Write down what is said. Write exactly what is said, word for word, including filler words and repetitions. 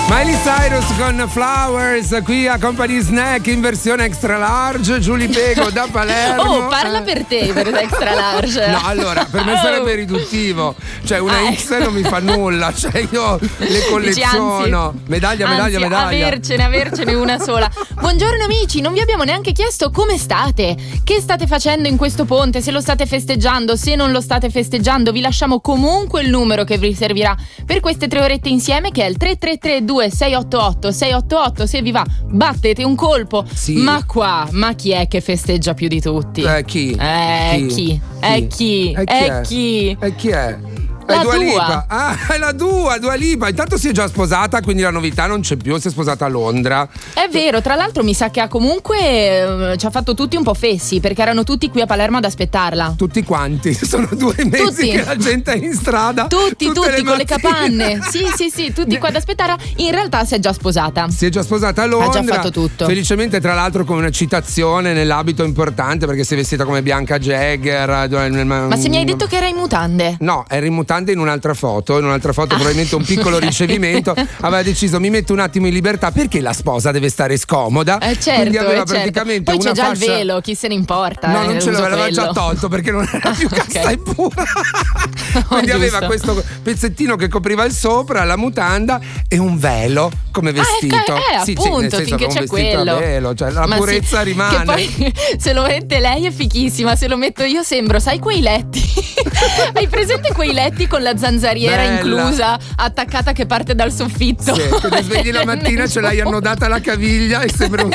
Miley Cyrus con Flowers qui a Company Snack in versione extra large. Giulia Pego da Palermo. Oh, parla per te per extra large. No, allora, per me sarebbe oh. riduttivo. Cioè, una ah, X non mi fa nulla. Cioè, io le colleziono. Dici, anzi, medaglia, medaglia, anzi, medaglia. Avercene, avercene una sola. Buongiorno amici, non vi abbiamo neanche chiesto come state. Che state facendo in questo ponte? Se lo state festeggiando, se non lo state festeggiando, vi lasciamo comunque il numero che vi servirà per queste tre orette insieme, che è il tre tre tre due sei otto otto sei otto otto. Se vi va, battete un colpo. Sì. Ma qua, ma chi è che festeggia più di tutti? Eh, chi? Eh, chi? chi? È chi? E chi È è? chi? E chi è? La è Dua Dua. Lipa. Ah, è la Dua, Dua Lipa. Intanto si è già sposata, quindi la novità non c'è più, si è sposata a Londra. È vero, tra l'altro mi sa che ha comunque eh, ci ha fatto tutti un po' fessi, perché erano tutti qui a Palermo ad aspettarla. Tutti quanti? Sono due mesi Tutti. che la gente è in strada. Tutti, tutti le con le mattine. capanne. Sì, sì, sì, tutti qua ad aspettarla. In realtà si è già sposata. Si è già sposata a Londra. Ha già fatto tutto. Felicemente, tra l'altro, con una citazione nell'abito importante, perché si è vestita come Bianca Jagger. Ma se mi hai detto che era in mutande? No, era in mutande in un'altra foto. In un'altra foto, Ah. probabilmente un piccolo ricevimento. Aveva deciso, mi metto un attimo in libertà, perché la sposa deve stare scomoda. Eh certo, Quindi aveva eh, certo. praticamente Poi c'è una già fascia... il velo, chi se ne importa. No, eh, non ce uso l'aveva già quello. tolto perché non era più Ok. cassa e pura. Quindi Oh, aveva giusto. questo pezzettino che copriva il sopra, la mutanda e un velo come vestito. Ah, ecco, eh, Sì, sì, appunto, nel senso, finché aveva un c'è vestito a quello. velo, cioè la Ma purezza sì, rimane. Che poi se lo mette lei è fichissima, se lo metto io sembro, sai, quei letti. Hai presente quei letti con la zanzariera Bella. inclusa, attaccata, che parte dal soffitto? Sì, che ti svegli la mattina, ce l'hai annodata alla caviglia e sembra un